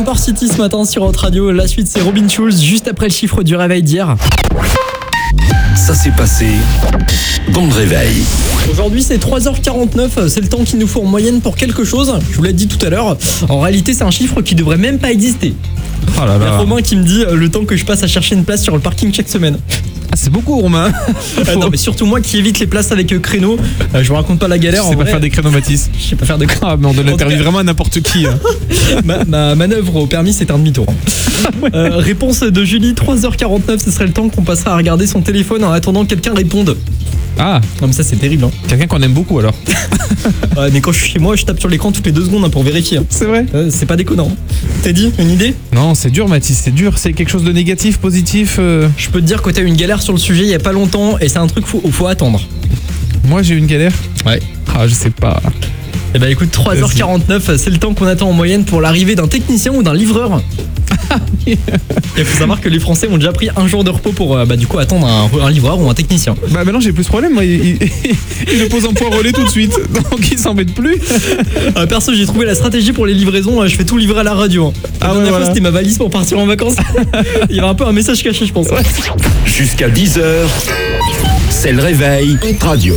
Empire City ce matin sur Hot Radio. La suite, c'est Robin Schulz, juste après le chiffre du réveil d'hier. Ça s'est passé dans le réveil. Aujourd'hui, c'est 3h49. C'est le temps qu'il nous faut en moyenne pour quelque chose. Je vous l'ai dit tout à l'heure. En réalité, c'est un chiffre qui devrait même pas exister. Oh là Il y a là. Romain qui me dit le temps que je passe à chercher une place sur le parking chaque semaine. Ah, c'est beaucoup, Romain. Non, mais surtout moi qui évite les places avec créneau. Je vous raconte pas la galère. Je sais en pas vrai. faire des créneaux, Mathis. Je sais pas faire de créneau. Ah, mais on donne En le tout permis cas- vraiment à n'importe qui. Hein. Ma manœuvre au permis, c'est un demi-tour. Réponse de Julie, 3h49, ce serait le temps qu'on passerait à regarder son téléphone en attendant que quelqu'un réponde. Ah, Comme ça, c'est terrible. Hein. quelqu'un qu'on aime beaucoup alors. Ouais, mais quand je suis chez moi, je tape sur l'écran toutes les 2 secondes pour vérifier. Hein. C'est vrai? C'est pas déconnant. T'as dit une idée? Non, c'est dur, Mathis, c'est dur. C'est quelque chose de négatif, positif. Je peux te dire que t'as eu une galère sur le sujet il y a pas longtemps et c'est un truc faut attendre. Moi, j'ai eu une galère. Ouais. Ah, je sais pas. Et bah écoute, 3h49, c'est le temps qu'on attend en moyenne pour l'arrivée d'un technicien ou d'un livreur. Il faut savoir que les Français ont déjà pris un jour de repos pour du coup attendre un livreur ou un technicien. Bah maintenant j'ai plus ce problème, moi il le pose en point relais tout de suite, donc il s'embête plus. Perso, j'ai trouvé la stratégie pour les livraisons, je fais tout livrer à la radio. La dernière fois, c'était ma valise pour partir en vacances. Il y avait un peu un message caché, je pense. Jusqu'à 10h, c'est le réveil Hot Radio.